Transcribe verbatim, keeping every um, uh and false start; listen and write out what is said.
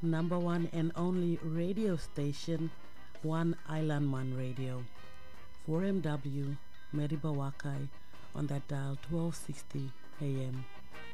number one and only radio station, One Island Man Radio, four M W, Mariba Wakai, on that dial twelve sixty A M.